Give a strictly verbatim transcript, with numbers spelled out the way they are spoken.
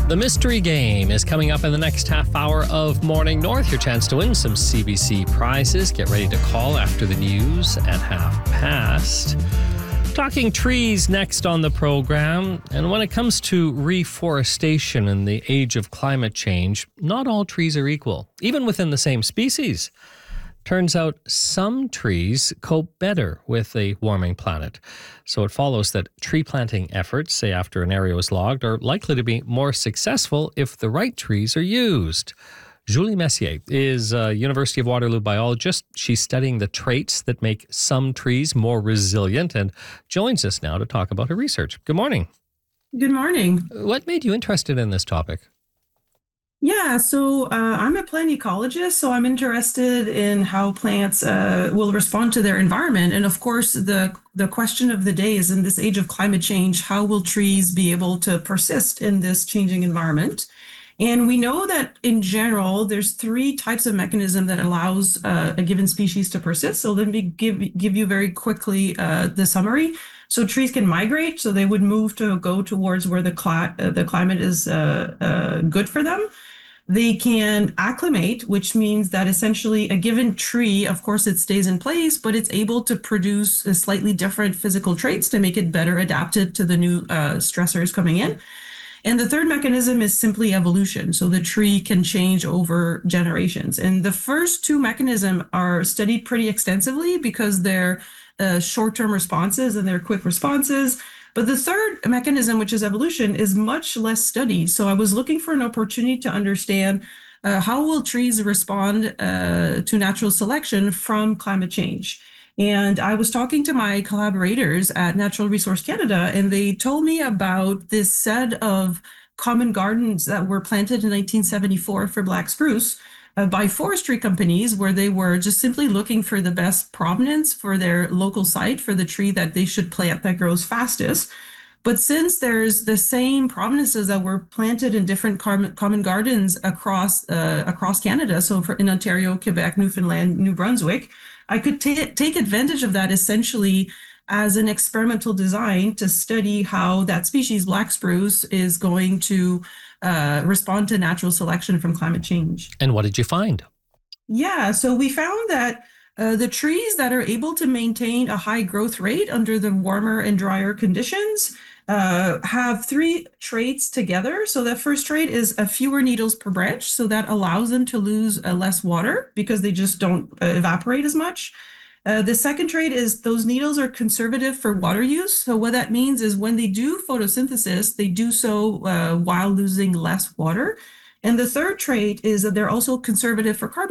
The Mystery Game is coming up in the next half hour of Morning North. Your chance to win some C B C prizes. Get ready to call after the news at half past. Talking trees next on the program. And when it comes to reforestation in the age of climate change, not all trees are equal, even within the same species. Turns out some trees cope better with a warming planet. So it follows that tree planting efforts, say after an area is logged, are likely to be more successful if the right trees are used. Julie Messier is a University of Waterloo biologist. She's studying the traits that make some trees more resilient and joins us now to talk about her research. Good morning. Good morning. What made you interested in this topic? Yeah, so uh, I'm a plant ecologist, so I'm interested in how plants uh, will respond to their environment. And of course, the the question of the day is, in this age of climate change, how will trees be able to persist in this changing environment? And we know that in general, there's three types of mechanism that allows uh, a given species to persist. So let me give give you very quickly uh, the summary. So trees can migrate, so they would move to go towards where the cli- uh, the climate is uh, uh, good for them. They can acclimate, which means that essentially a given tree, of course, it stays in place, but it's able to produce a slightly different physical traits to make it better adapted to the new uh, stressors coming in. And the third mechanism is simply evolution. So the tree can change over generations. And the first two mechanisms are studied pretty extensively because they're uh, short-term responses and they're quick responses. But the third mechanism, which is evolution, is much less studied. So I was looking for an opportunity to understand uh, how will trees respond uh, to natural selection from climate change. And I was talking to my collaborators at Natural Resource Canada, and they told me about this set of common gardens that were planted in nineteen seventy-four for black spruce uh, by forestry companies, where they were just simply looking for the best provenance for their local site for the tree that they should plant that grows fastest. But since there's the same provenances that were planted in different common gardens across uh, across Canada, so for in Ontario, Quebec, Newfoundland, New Brunswick, I could t- take advantage of that essentially as an experimental design to study how that species, black spruce, is going to uh, respond to natural selection from climate change. And what did you find? Yeah, so we found that uh, the trees that are able to maintain a high growth rate under the warmer and drier conditions uh, have three traits together. So that first trait is a fewer needles per branch. So that allows them to lose uh, less water because they just don't uh, evaporate as much. Uh, the second trait is those needles are conservative for water use. So what that means is when they do photosynthesis, they do so uh, while losing less water. And the third trait is that they're also conservative for carbon